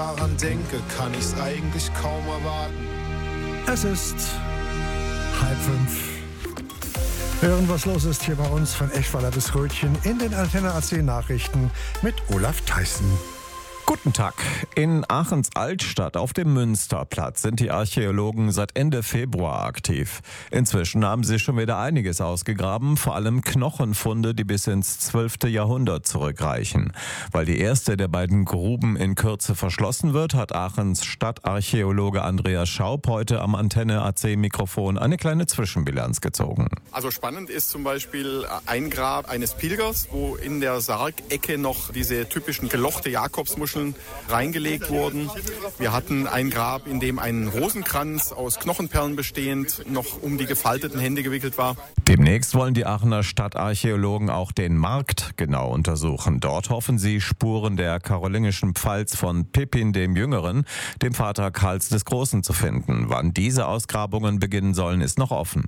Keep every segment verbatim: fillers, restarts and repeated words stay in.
daran denke, kann ich's eigentlich kaum erwarten. Es ist halb fünf. Hören, was los ist hier bei uns von Eschweiler bis Rötchen in den Antenne A C Nachrichten mit Olaf Theissen. Guten Tag. In Aachens Altstadt auf dem Münsterplatz sind die Archäologen seit Ende Februar aktiv. Inzwischen haben sie schon wieder einiges ausgegraben, vor allem Knochenfunde, die bis ins zwölfte Jahrhundert zurückreichen. Weil die erste der beiden Gruben in Kürze verschlossen wird, hat Aachens Stadtarchäologe Andreas Schaub heute am Antenne A C Mikrofon eine kleine Zwischenbilanz gezogen. Also spannend ist zum Beispiel ein Grab eines Pilgers, wo in der Sargecke noch diese typischen gelochte Jakobsmuscheln reingelegt wurden. Wir hatten ein Grab, in dem ein Rosenkranz aus Knochenperlen bestehend noch um die gefalteten Hände gewickelt war. Demnächst wollen die Aachener Stadtarchäologen auch den Markt genau untersuchen. Dort hoffen sie, Spuren der karolingischen Pfalz von Pippin dem Jüngeren, dem Vater Karls des Großen, zu finden. Wann diese Ausgrabungen beginnen sollen, ist noch offen.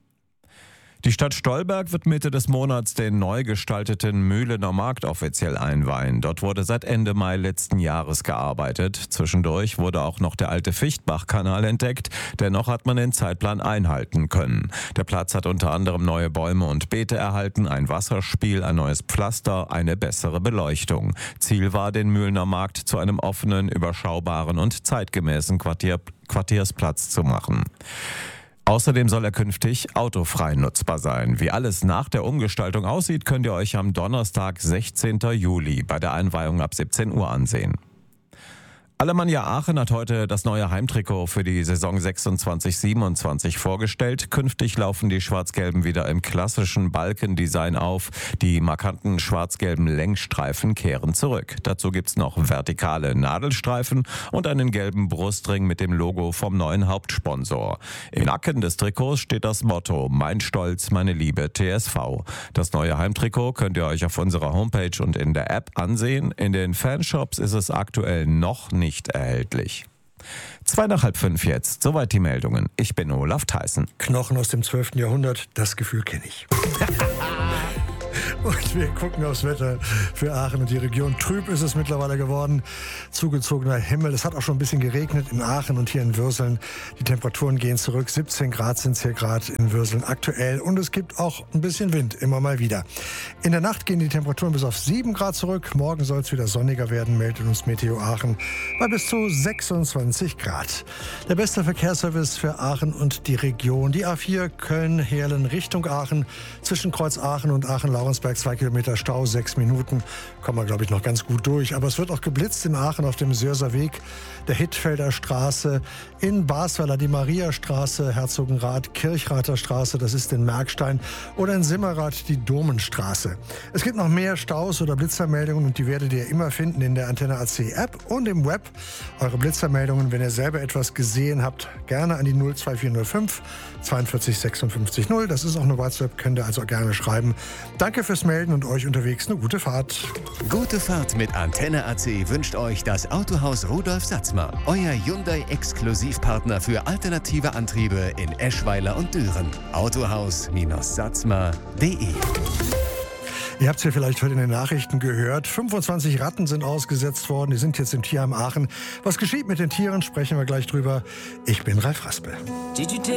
Die Stadt Stolberg wird Mitte des Monats den neu gestalteten Mühlener Markt offiziell einweihen. Dort wurde seit Ende Mai letzten Jahres gearbeitet. Zwischendurch wurde auch noch der alte Fichtbach-Kanal entdeckt. Dennoch hat man den Zeitplan einhalten können. Der Platz hat unter anderem neue Bäume und Beete erhalten, ein Wasserspiel, ein neues Pflaster, eine bessere Beleuchtung. Ziel war, den Mühlener Markt zu einem offenen, überschaubaren und zeitgemäßen Quartier, Quartiersplatz zu machen. Außerdem soll er künftig autofrei nutzbar sein. Wie alles nach der Umgestaltung aussieht, könnt ihr euch am Donnerstag, sechzehnten Juli, bei der Einweihung ab siebzehn Uhr ansehen. Alemannia Aachen hat heute das neue Heimtrikot für die Saison sechsundzwanzig siebenundzwanzig vorgestellt. Künftig laufen die Schwarz-Gelben wieder im klassischen Balkendesign auf. Die markanten schwarz-gelben Längsstreifen kehren zurück. Dazu gibt's noch vertikale Nadelstreifen und einen gelben Brustring mit dem Logo vom neuen Hauptsponsor. Im Nacken des Trikots steht das Motto: Mein Stolz, meine Liebe, T S V. Das neue Heimtrikot könnt ihr euch auf unserer Homepage und in der App ansehen. In den Fanshops ist es aktuell noch nicht nicht erhältlich. Zwei nach halb fünf jetzt. Soweit die Meldungen. Ich bin Olaf Theissen. Knochen aus dem zwölften Jahrhundert, das Gefühl kenne ich. Und wir gucken aufs Wetter für Aachen und die Region. Trüb ist es mittlerweile geworden. Zugezogener Himmel. Es hat auch schon ein bisschen geregnet in Aachen und hier in Würseln. Die Temperaturen gehen zurück. siebzehn Grad sind es hier gerade in Würseln aktuell. Und es gibt auch ein bisschen Wind, immer mal wieder. In der Nacht gehen die Temperaturen bis auf sieben Grad zurück. Morgen soll es wieder sonniger werden, meldet uns Meteo Aachen, bei bis zu sechsundzwanzig Grad. Der beste Verkehrsservice für Aachen und die Region. Die A vier Köln-Heerlen Richtung Aachen. Zwischen Kreuz Aachen und Aachen-Laurensberg zwei Kilometer Stau, sechs Minuten. Kommen wir, glaube ich, noch ganz gut durch. Aber es wird auch geblitzt in Aachen auf dem Sörser Weg, der Hittfelder Straße, in Basweiler die Mariastraße, Herzogenrath, Kirchrather Straße, das ist in Merkstein, oder in Simmerath die Domenstraße. Es gibt noch mehr Staus oder Blitzermeldungen und die werdet ihr immer finden in der Antenne A C App und im Web. Eure Blitzermeldungen, wenn ihr selber etwas gesehen habt, gerne an die null zwei vier null fünf zweiundvierzig sechsundfünfzig null. Das ist auch eine WhatsApp, könnt ihr also gerne schreiben. Danke fürs Melden und euch unterwegs eine gute Fahrt. Gute Fahrt mit Antenne A C wünscht euch das Autohaus Rudolf Satzmer. Euer Hyundai-Exklusivpartner für alternative Antriebe in Eschweiler und Düren. autohaus Satzmer punkt de. Ihr habt es ja vielleicht heute in den Nachrichten gehört. fünfundzwanzig Ratten sind ausgesetzt worden. Die sind jetzt im Tierheim Aachen. Was geschieht mit den Tieren, sprechen wir gleich drüber. Ich bin Ralf Raspel.